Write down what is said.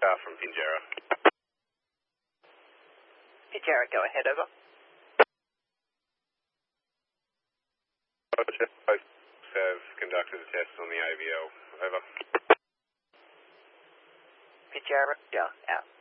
from Pinjarra. Pinjarra, go ahead, over. Roger, both have conducted a test on the AVL, over. Pinjarra, go, out.